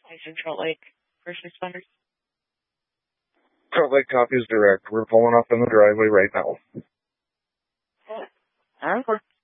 Agent Trout Lake, first responders. Trout Lake copies direct. We're pulling up in the driveway right now. Encore.